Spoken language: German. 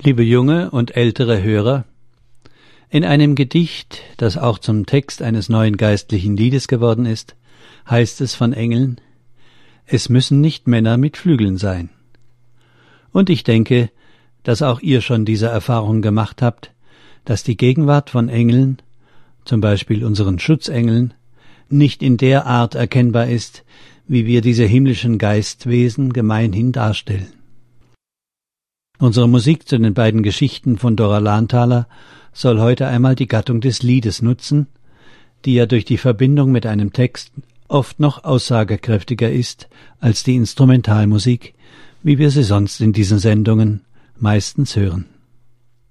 Liebe junge und ältere Hörer, in einem Gedicht, das auch zum Text eines neuen geistlichen Liedes geworden ist, heißt es von Engeln: Es müssen nicht Männer mit Flügeln sein. Und ich denke, dass auch ihr schon diese Erfahrung gemacht habt, dass die Gegenwart von Engeln, zum Beispiel unseren Schutzengeln, nicht in der Art erkennbar ist, wie wir diese himmlischen Geistwesen gemeinhin darstellen. Unsere Musik zu den beiden Geschichten von Dora Lanthaler soll heute einmal die Gattung des Liedes nutzen, die ja durch die Verbindung mit einem Text oft noch aussagekräftiger ist als die Instrumentalmusik, wie wir sie sonst in diesen Sendungen meistens hören.